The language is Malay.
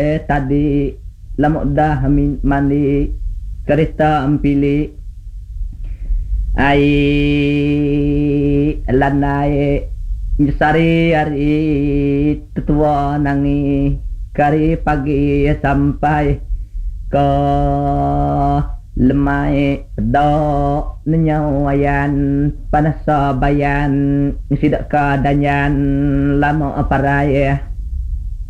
tadi lamok dah mandi kereta ampili ai lanai nyesari hari tetua nangi kari pagi sampai ke lemai do nenyawayan panas bayan sidak kadanyan lama aparai